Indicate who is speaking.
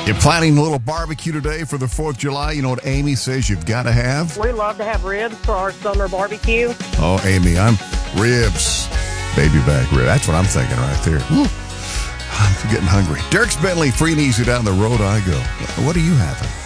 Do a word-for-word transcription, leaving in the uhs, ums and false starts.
Speaker 1: You're planning a little barbecue today for the fourth of July. You know what Amy says you've got to have?
Speaker 2: We love to have ribs for our summer barbecue.
Speaker 1: Oh, Amy, I'm ribs. Baby back rib. That's what I'm thinking right there. Woo. I'm getting hungry. Dirks Bentley, free and easy down the road I go. What are you having?